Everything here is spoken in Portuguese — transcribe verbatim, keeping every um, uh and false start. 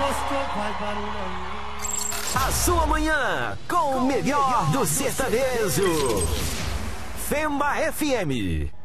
A sua manhã com o melhor do sertanejo. Fema F M.